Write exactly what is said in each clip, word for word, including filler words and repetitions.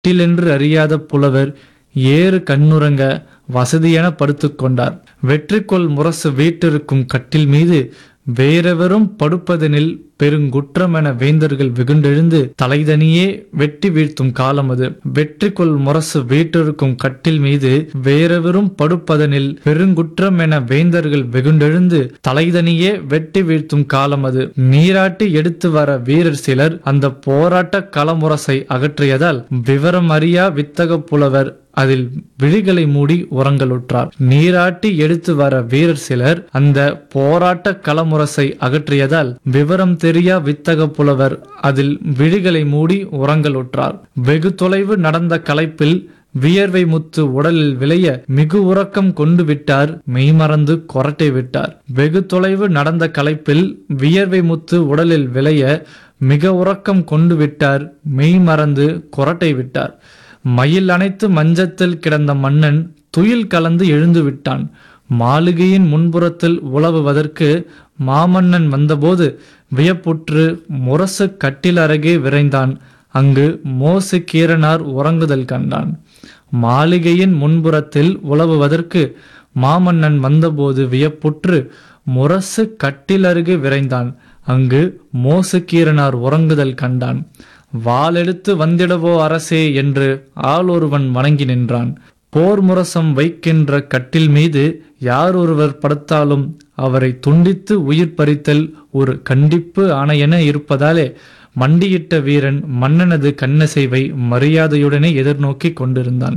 கட்டிலென்று அறியாத புலவர் ஏறு கண்ணுறங்க வசதியென படுத்துக் கொண்டார். வெற்றிக்கொள் முரசு வீற்றிருக்கும் கட்டில் மீது வேறெவரும் படுப்பதெனில் பெருங்குற்றமென வேந்தர்கள் வெகுண்டெழுந்து தலைதனியே வெட்டி வீழ்த்தும் காலம் அது. வெற்றிக்கொள் முரசு வீற்றிருக்கும் கட்டில் மீது வேறெவரும் படுப்பதனில் பெருங்குற்றம் என வேந்தர்கள் வெகுண்டெழுந்து தலைதனியே வெட்டி வீழ்த்தும் காலம் அது. நீராட்டி எடுத்து வர வீரர் சிலர் அந்த போராட்ட களமுரசை அகற்றியதால் விவரம் அறியா வித்தக புலவர் அதில் விழிகளை மூடி உறங்கலுற்றார். நீராட்டி எடுத்து வர வீரர் சிலர் அந்த போராட்ட களமுரசை அகற்றியதால் விவரம் தெரியா வித்தக புலவர் அதில் விழிகளை மூடி உறங்கலுற்றார். வெகு தொலைவு நடந்த களைப்பில் வியர்வை முத்து உடலில் விளைய மிகு உறக்கம் கொண்டு விட்டார், மெய்மறந்து கொரட்டை விட்டார். வெகு தொலைவு நடந்த களைப்பில் வியர்வை முத்து உடலில் விளைய மிக உறக்கம் கொண்டு விட்டார், மெய்மறந்து கொரட்டை விட்டார். மயில் அணைத்து மஞ்சத்தில் கிடந்த மன்னன் துயில் கலந்து எழுந்து விட்டான். மாளிகையின் முன்புறத்தில் உலவுவதற்கு மாமன்னன் வந்தபோது வியப்புற்று முரசு கட்டில் அருகே விரைந்தான். அங்கு மோசு கீரனார் உறங்குதல் கண்டான். மாளிகையின் முன்புறத்தில் உலவுவதற்கு மாமன்னன் வந்தபோது வியப்புற்று முரசு கட்டில் அருகே விரைந்தான். அங்கு மோசு கீரனார் உறங்குதல் கண்டான். வாளெடுத்து வந்திடவோ அரசே என்று ஆளொருவன் வணங்கி நின்றான். போர் முரசம் வைக்கின்ற கட்டில் மீது யார் ஒருவர் படுத்தாலும் அவரை துண்டித்து உயிர் பறித்தல் ஒரு கண்டிப்பு ஆணையென இருப்பதாலே மண்டியிட்ட வீரன் மன்னனது கண்ணசைவை மரியாதையுடனே எதிர்நோக்கி கொண்டிருந்தான்.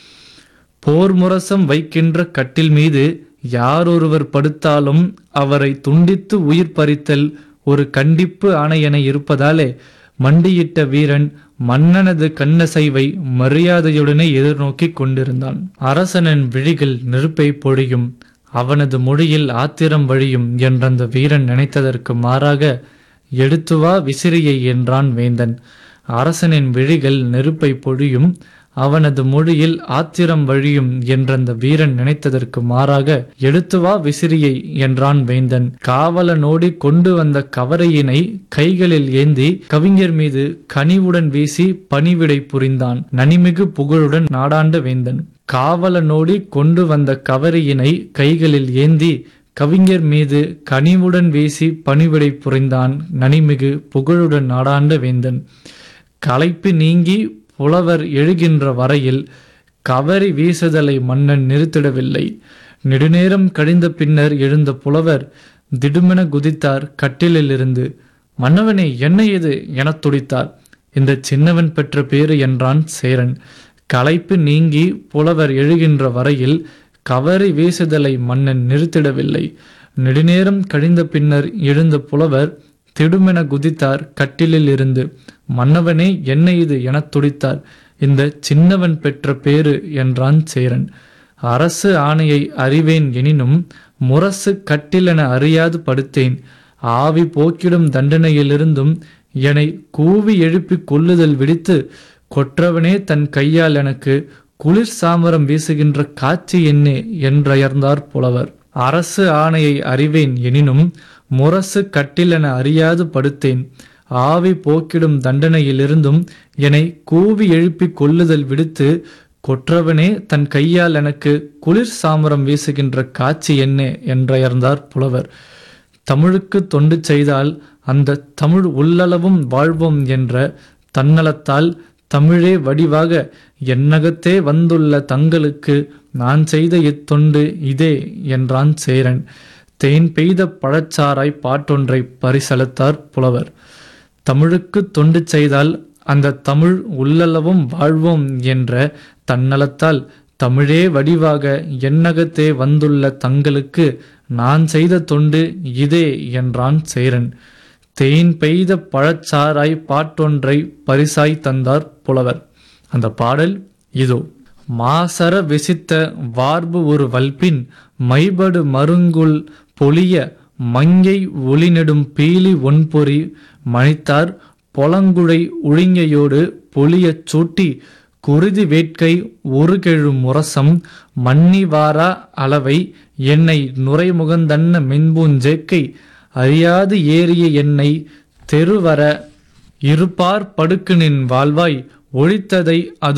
போர் முரசம் வைக்கின்ற கட்டில் மீது யார் ஒருவர் படுத்தாலும் அவரை துண்டித்து உயிர் பறித்தல் ஒரு கண்டிப்பு ஆணையென இருப்பதாலே மண்டியிட்ட வீரன் மன்னனது கண்ணசைவை மரியாதையுடனே எதிர்நோக்கி கொண்டிருந்தான். அரசனின் விழிகள் நெருப்பை பொழியும், அவனது மொழியில் ஆத்திரம் வழியும் என்றந்த வீரன் நினைத்ததற்கு மாறாக எடுத்து வா விசிறியை என்றான் வேந்தன். அரசனின் விழிகள் நெருப்பை பொழியும், அவனது மொழியில் ஆத்திரம் வழியும் என்றந்த வீரன் நினைத்ததற்கு மாறாக எடுத்து வா விசிறியை என்றான் வேந்தன். காவலனோடி கொண்டு வந்த கவரையினை கைகளில் ஏந்தி கவிஞர் மீது கனிவுடன் வீசி பணிவிடை புரிந்தான் நனிமிகு புகழுடன் நாடாண்ட வேந்தன். காவலனோடி கொண்டு வந்த கவரையினை கைகளில் ஏந்தி கவிஞர் மீது கனிவுடன் வீசி பணிவிடை புரிந்தான் நனிமிகு புகழுடன் நாடாண்ட வேந்தன். களைப்பு நீங்கி புலவர் எழுகின்ற வரையில் கவரி வீசுதலை மன்னன் நிறுத்திடவில்லை. நெடுநேரம் கழிந்த பின்னர் எழுந்த புலவர் திடுமென குதித்தார் கட்டிலில் இருந்து. மன்னவனே, என்ன இது என துடித்தார். இந்த சின்னவன் பெற்ற பேரு என்றான் சேரன். களைப்பு நீங்கி புலவர் எழுகின்ற வரையில் கவரி வீசுதலை மன்னன் நிறுத்திடவில்லை. நெடுநேரம் கழிந்த பின்னர் எழுந்த புலவர் திடுமென குதித்தார் கட்டிலில் இருந்து. மன்னவனே, என்ன இது என துடித்தார். இந்த சின்னவன் பெற்ற பேரு என்றான் சேரன். அரசு ஆணையை அறிவேன் எனினும் முரசு கட்டிலென அறியாது படுத்தேன். ஆவி போக்கிடும் தண்டனையிலிருந்தும் என்னை கூவி எழுப்பி கொல்லுதல் விடுத்து கொற்றவனே தன் கையால் எனக்கு குளிர் சாமரம் வீசுகின்ற காட்சி என்னே என்றயர்ந்தார் புலவர். அரசு ஆணையை அறிவேன் எனினும் முரசு கட்டிலென அறியாது படுத்தேன். ஆவி போக்கிடும் தண்டனையிலிருந்தும் என்னை கூவி எழுப்பி கொல்லுதல் விடுத்து கொற்றவனே தன் கையால் எனக்கு குளிர் சாமரம் வீசுகின்ற காட்சி என்ன என்றயர்ந்தார் புலவர். தமிழுக்கு தொண்டு செய்தால் அந்த தமிழ் உள்ளளவும் வாழ்வோம் என்ற தன்னலத்தால் தமிழே வடிவாக என்னகத்தே வந்துள்ள தங்களுக்கு நான் செய்த இத்தொண்டு இதே என்றான் சேரன். தேன் பெய்த பழச்சாராய் பாட்டொன்றை பரிசளித்தார் புலவர். தமிழுக்கு தொண்டு செய்தால் அந்த தமிழ் உள்ளளவும் வாழ்வோம் என்ற தன்னலத்தால் தமிழே வடிவாக என்னகத்தே வந்துள்ள தங்களுக்கு நான் செய்த தொண்டு இதே என்றான் சேரன். தேன் பெய்த பழச்சாராய் பாட்டொன்றை பரிசாய் தந்தார் புலவர். அந்த பாடல் இதோ. மாசர விசித்த வார்பு ஒரு வல்பின் மைபடு மருங்குல் பொலிய மங்கை ஒளிநெடும் பீலி ஒன்பொறி மணித்தார் பொலங்குழை உழிங்கையோடு பொலியச் சூட்டி குருதி வேட்கை ஒரு கெழு முரசம் மன்னி வாரா அளவை என்னை நுரைமுகந்தன்ன மென்பூஞ்சேக்கை அறியாது ஏறிய என்னை தெருவர இருப்பார் படுக்கு நின் வாழ்வாய் ஒழித்ததை அது